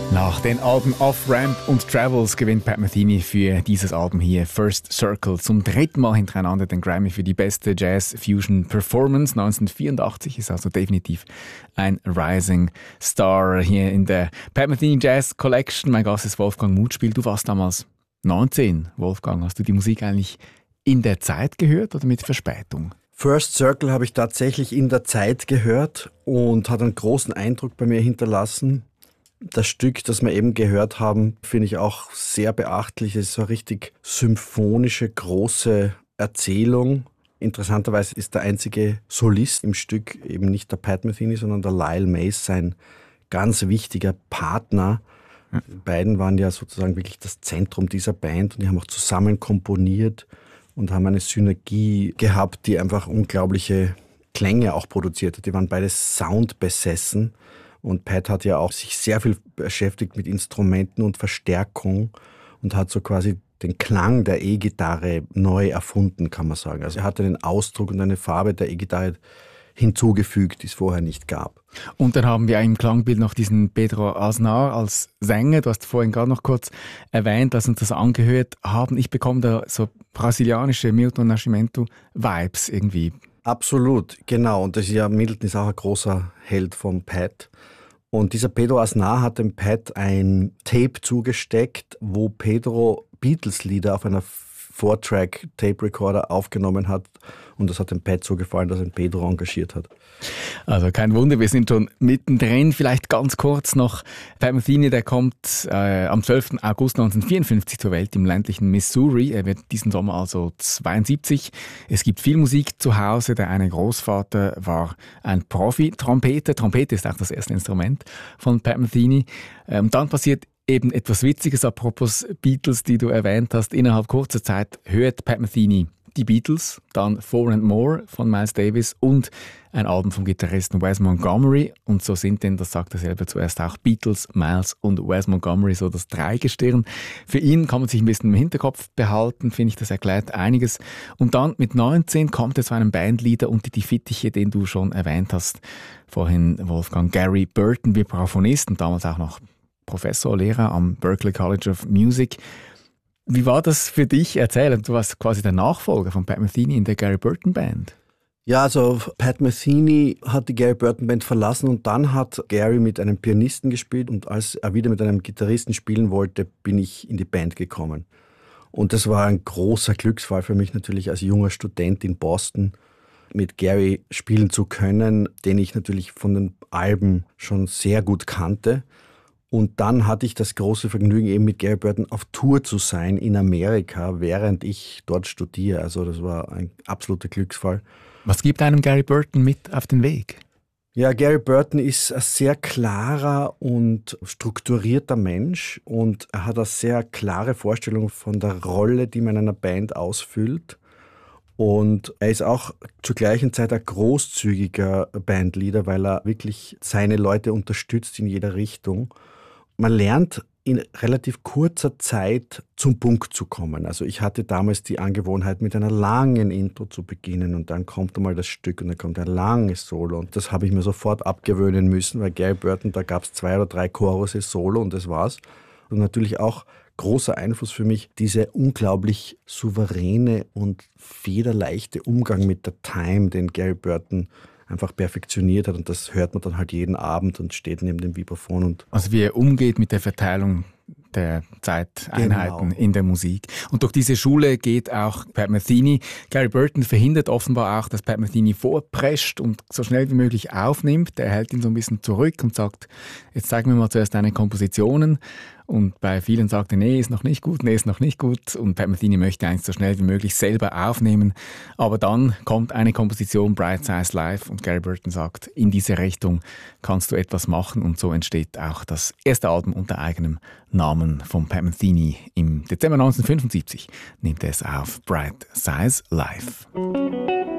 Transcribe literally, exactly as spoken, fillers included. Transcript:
Nach den Alben Off-Ramp und Travels gewinnt Pat Metheny für dieses Album hier First Circle zum dritten Mal hintereinander den Grammy für die beste Jazz-Fusion-Performance. neunzehnhundertvierundachtzig ist also definitiv ein Rising Star hier in der Pat Metheny Jazz Collection. Mein Gast ist Wolfgang Mutspiel. Du warst damals neunzehn. Wolfgang, hast du die Musik eigentlich in der Zeit gehört oder mit Verspätung? First Circle habe ich tatsächlich in der Zeit gehört und hat einen großen Eindruck bei mir hinterlassen. Das Stück, das wir eben gehört haben, finde ich auch sehr beachtlich. Es ist so eine richtig symphonische, große Erzählung. Interessanterweise ist der einzige Solist im Stück eben nicht der Pat Metheny, sondern der Lyle Mays, sein ganz wichtiger Partner. Mhm. Die beiden waren ja sozusagen wirklich das Zentrum dieser Band und die haben auch zusammen komponiert und haben eine Synergie gehabt, die einfach unglaubliche Klänge auch produziert hat. Die waren beide soundbesessen. Und Pat hat ja auch sich sehr viel beschäftigt mit Instrumenten und Verstärkung und hat so quasi den Klang der E-Gitarre neu erfunden, kann man sagen. Also er hat einen Ausdruck und eine Farbe der E-Gitarre hinzugefügt, die es vorher nicht gab. Und dann haben wir im Klangbild noch diesen Pedro Aznar als Sänger. Du hast vorhin gerade noch kurz erwähnt, dass uns das angehört haben. Ich bekomme da so brasilianische Milton Nascimento-Vibes irgendwie. Absolut, genau. Und das ist ja, Milton ist auch ein großer Held von Pat. Und dieser Pedro Aznar hat dem Pat ein Tape zugesteckt, wo Pedro Beatles-Lieder auf einer Four-Track-Tape-Recorder aufgenommen hat. Und das hat dem Pat so gefallen, dass er den Pedro engagiert hat. Also kein Wunder, wir sind schon mittendrin. Vielleicht ganz kurz noch, Pat Metheny, der kommt äh, am zwölften August neunzehnhundertvierundfünfzig zur Welt im ländlichen Missouri. Er wird diesen Sommer also zweiundsiebzig. Es gibt viel Musik zu Hause. Der eine Großvater war ein Profi-Trompeter. Trompete ist auch das erste Instrument von Pat Metheny. Ähm, dann passiert eben etwas Witziges, apropos Beatles, die du erwähnt hast. Innerhalb kurzer Zeit hört Pat Metheny die Beatles, dann Four and More von Miles Davis und ein Album vom Gitarristen Wes Montgomery. Und so sind denn, das sagt er selber zuerst auch, Beatles, Miles und Wes Montgomery so das Dreigestirn. Für ihn kann man sich ein bisschen im Hinterkopf behalten, finde ich, das erklärt einiges. Und dann mit neunzehn kommt er zu einem Bandleader unter die Fittiche, den du schon erwähnt hast. Vorhin Wolfgang Gary Burton, Vibraphonist und damals auch noch Professor, Lehrer am Berklee College of Music. Wie war das für dich? Erzähl, du warst quasi der Nachfolger von Pat Metheny in der Gary Burton Band. Ja, also Pat Metheny hat die Gary Burton Band verlassen und dann hat Gary mit einem Pianisten gespielt und als er wieder mit einem Gitarristen spielen wollte, bin ich in die Band gekommen. Und das war ein großer Glücksfall für mich natürlich als junger Student in Boston, mit Gary spielen zu können, den ich natürlich von den Alben schon sehr gut kannte. Und dann hatte ich das große Vergnügen, eben mit Gary Burton auf Tour zu sein in Amerika, während ich dort studiere. Also das war ein absoluter Glücksfall. Was gibt einem Gary Burton mit auf den Weg? Ja, Gary Burton ist ein sehr klarer und strukturierter Mensch und er hat eine sehr klare Vorstellung von der Rolle, die man in einer Band ausfüllt. Und er ist auch zur gleichen Zeit ein großzügiger Bandleader, weil er wirklich seine Leute unterstützt in jeder Richtung. Man lernt in relativ kurzer Zeit zum Punkt zu kommen. Also ich hatte damals die Angewohnheit, mit einer langen Intro zu beginnen und dann kommt einmal das Stück und dann kommt ein langes Solo und das habe ich mir sofort abgewöhnen müssen, weil Gary Burton, da gab es zwei oder drei Chorusse Solo und das war's. Und natürlich auch großer Einfluss für mich, dieser unglaublich souveräne und federleichte Umgang mit der Time, den Gary Burton einfach perfektioniert hat und das hört man dann halt jeden Abend und steht neben dem Vibraphon. Und also wie er umgeht mit der Verteilung der Zeiteinheiten genau. in der Musik. Und durch diese Schule geht auch Pat Metheny. Gary Burton verhindert offenbar auch, dass Pat Metheny vorprescht und so schnell wie möglich aufnimmt. Er hält ihn so ein bisschen zurück und sagt, jetzt zeig mir mal zuerst deine Kompositionen. Und bei vielen sagt er, nee, ist noch nicht gut, nee, ist noch nicht gut. Und Pat Metheny möchte eigentlich so schnell wie möglich selber aufnehmen. Aber dann kommt eine Komposition, Bright Size Live, und Gary Burton sagt, in diese Richtung kannst du etwas machen. Und so entsteht auch das erste Album unter eigenem Namen von Pat Metheny. Im Dezember neunzehnhundertfünfundsiebzig nimmt er es auf, Bright Size Live.